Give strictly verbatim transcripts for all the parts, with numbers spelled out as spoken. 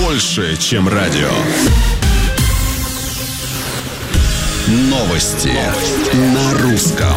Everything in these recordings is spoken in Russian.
больше, чем радио. Новости, Новости. на русском.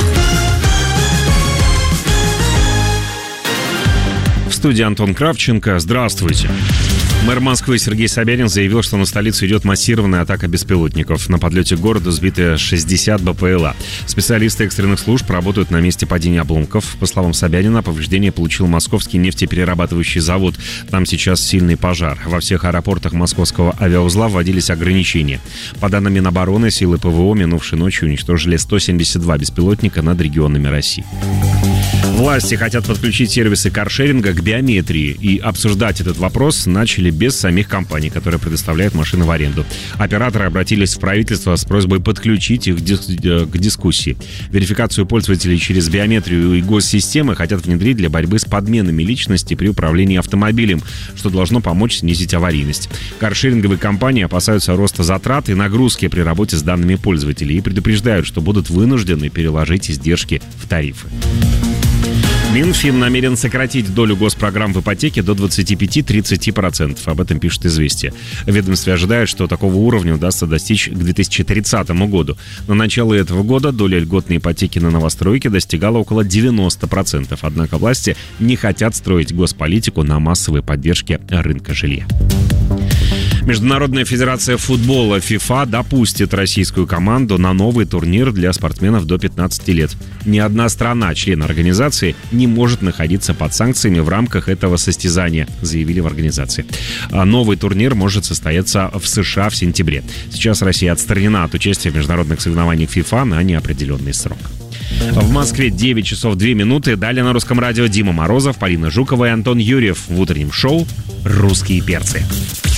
В студии Антон Кравченко. Здравствуйте. Мэр Москвы Сергей Собянин заявил, что на столицу идет массированная атака беспилотников. На подлете к городу сбиты шестьдесят БПЛА. Специалисты экстренных служб работают на месте падения обломков. По словам Собянина, повреждение получил московский нефтеперерабатывающий завод. Там сейчас сильный пожар. Во всех аэропортах московского авиаузла вводились ограничения. По данным Минобороны, силы ПВО минувшей ночью уничтожили сто семьдесят два беспилотника над регионами России. Власти хотят подключить сервисы каршеринга к биометрии, и обсуждать этот вопрос начали без самих компаний, которые предоставляют машины в аренду. Операторы обратились в правительство с просьбой подключить их к дискуссии. Верификацию пользователей через биометрию и госсистемы хотят внедрить для борьбы с подменами личности при управлении автомобилем, что должно помочь снизить аварийность. Каршеринговые компании опасаются роста затрат и нагрузки при работе с данными пользователей и предупреждают, что будут вынуждены переложить издержки в тарифы. Минфин намерен сократить долю госпрограмм в ипотеке до двадцать пять - тридцать процентов. Об этом пишет «Известия». В ведомстве ожидают, что такого уровня удастся достичь к две тысячи тридцатому году. На начало этого года доля льготной ипотеки на новостройки достигала около девяноста процентов. Однако власти не хотят строить госполитику на массовой поддержке рынка жилья. Международная федерация футбола ФИФА допустит российскую команду на новый турнир для спортсменов до пятнадцати лет. Ни одна страна, член организации, не может находиться под санкциями в рамках этого состязания, заявили в организации. А новый турнир может состояться в США в сентябре. Сейчас Россия отстранена от участия в международных соревнованиях ФИФА на неопределенный срок. В Москве девять часов две минуты. Далее на русском радио Дима Морозов, Полина Жукова и Антон Юрьев в утреннем шоу «Русские перцы».